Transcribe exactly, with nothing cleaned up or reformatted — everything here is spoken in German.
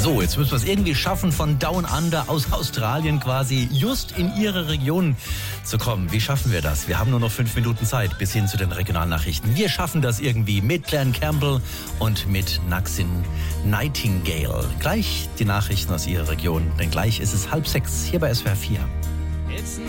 So, jetzt müssen wir es irgendwie schaffen, von Down Under aus Australien quasi just in Ihre Region zu kommen. Wie schaffen wir das? Wir haben nur noch fünf Minuten Zeit bis hin zu den Regionalnachrichten. Wir schaffen das irgendwie mit Clan Campbell und mit Naxin Nightingale. Gleich die Nachrichten aus Ihrer Region, denn gleich ist es halb sechs hier bei S W R vier.